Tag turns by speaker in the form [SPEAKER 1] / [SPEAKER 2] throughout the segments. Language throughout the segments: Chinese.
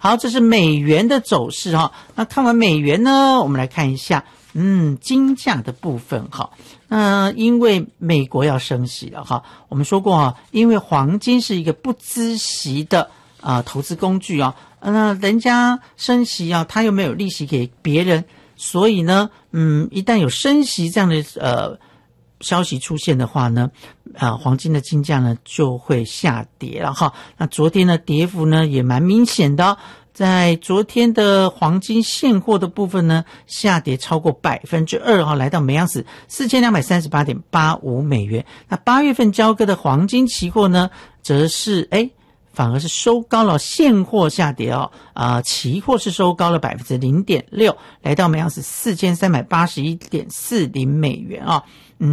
[SPEAKER 1] 好，这是美元的走势哈。那看完美元呢，我们来看一下金价的部分哈。因为美国要升息了哈，我们说过哈，因为黄金是一个不孳息的投资工具啊，那人家升息啊，他又没有利息给别人，所以呢，一旦有升息这样的消息出现的话呢，黄金的金价呢就会下跌了哈。那昨天呢，跌幅呢也蛮明显的。在昨天的黄金现货的部分呢，下跌超过 2% 哈，来到每盎司 4238.85 美元。那8月份交割的黄金期货呢，则是反而是收高了，现货下跌期货是收高了 0.6%， 来到每盎司 4381.40 美元啊。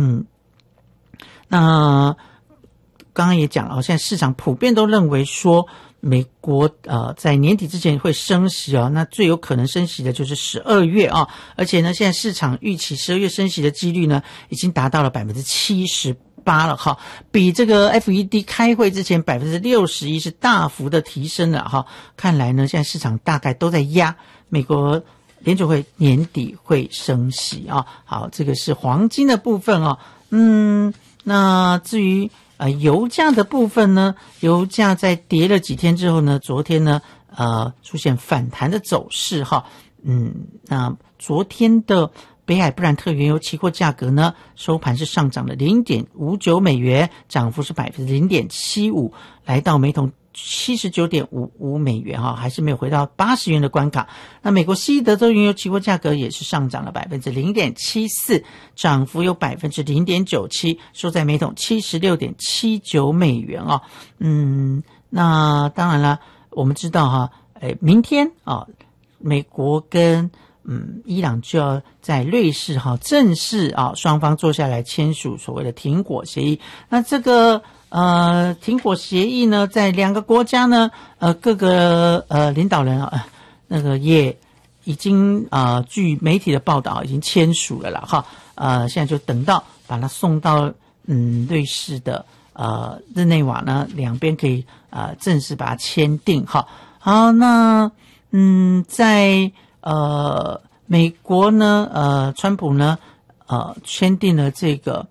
[SPEAKER 1] 那刚刚也讲了，现在市场普遍都认为说美国在年底之前会升息那最有可能升息的就是12月而且呢，现在市场预期12月升息的几率呢，已经达到了 78%了哈，比这个 FED 开会之前 61% 是大幅的提升了哈。看来呢，现在市场大概都在压美国联储会年底会升息好，这个是黄金的部分那至于油价的部分呢，油价在跌了几天之后呢，昨天呢出现反弹的走势哈。那昨天的北海布兰特原油期货价格呢，收盘是上涨了 0.59 美元，涨幅是 0.75%， 来到每桶 79.55 美元还是没有回到80元的关卡。那美国西德州原油期货价格也是上涨了 0.74%， 涨幅有 0.97%， 收在每桶 76.79 美元那当然了，我们知道明天美国跟伊朗就要在瑞士正式双方坐下来签署所谓的停火协议。那这个停火协议呢，在两个国家呢各个领导人那个也已经据媒体的报道已经签署了啦现在就等到把它送到瑞士的日内瓦呢，两边可以正式把它签订好，那在美国呢川普呢签订了这个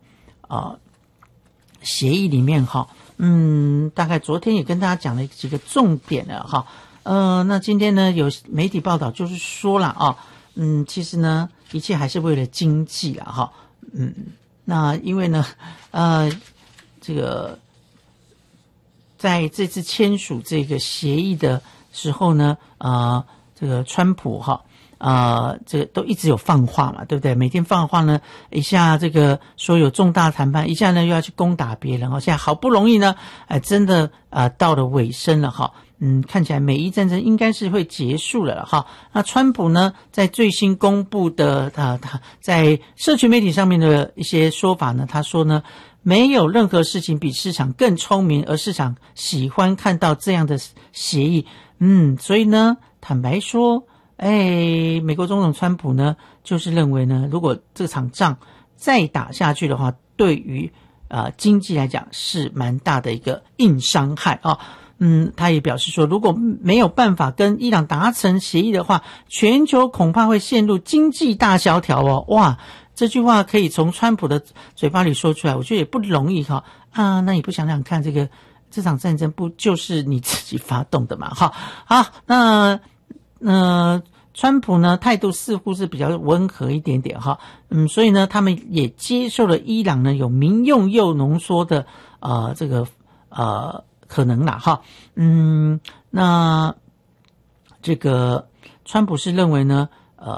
[SPEAKER 1] 协议里面大概昨天也跟大家讲了几个重点了那今天呢有媒体报道就是说了其实呢一切还是为了经济啦那因为呢这个在这次签署这个协议的时候呢这个川普这个都一直有放话嘛，对不对？每天放话呢，一下这个说有重大谈判，一下呢又要去攻打别人现在好不容易呢真的到了尾声了看起来美伊战争应该是会结束了那川普呢在最新公布的他在社群媒体上面的一些说法呢，他说呢没有任何事情比市场更聪明，而市场喜欢看到这样的协议所以呢坦白说美国总统川普呢就是认为呢，如果这场仗再打下去的话，对于经济来讲是蛮大的一个硬伤害他也表示说，如果没有办法跟伊朗达成协议的话，全球恐怕会陷入经济大萧条哇，这句话可以从川普的嘴巴里说出来，我觉得也不容易那你不想想看，这场战争不就是你自己发动的嘛好，那川普呢态度似乎是比较温和一点点所以呢他们也接受了伊朗呢有民用铀浓缩的这个可能啦那这个川普是认为呢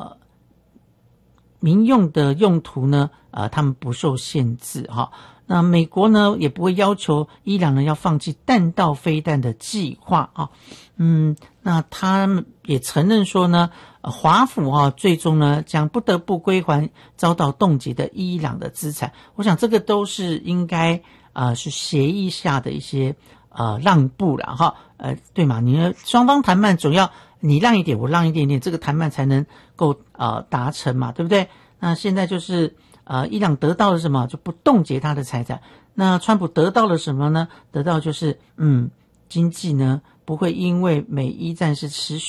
[SPEAKER 1] 民用的用途呢他们不受限制那美国呢也不会要求伊朗呢要放弃弹道飞弹的计划那他们也承认说呢华府最终呢将不得不归还遭到冻结的伊朗的资产。我想这个都是应该是协议下的一些让步啦对嘛，你双方谈判总要你让一点我让一点点，这个谈判才能够达成嘛，对不对？那现在就是伊朗得到了什么，就不冻结他的财产。那川普得到了什么呢？得到就是经济呢不会因为美伊战事持续